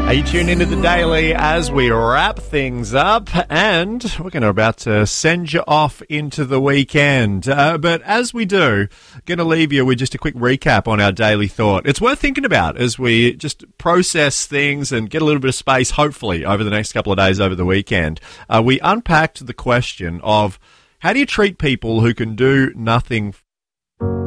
Are you tuned into the Daily as we wrap things up? And we're about to send you off into the weekend. But as we do, going to leave you with just a quick recap on our daily thought. It's worth thinking about as we just process things and get a little bit of space, hopefully, over the next couple of days over the weekend. We unpacked the question of how do you treat people who can do nothing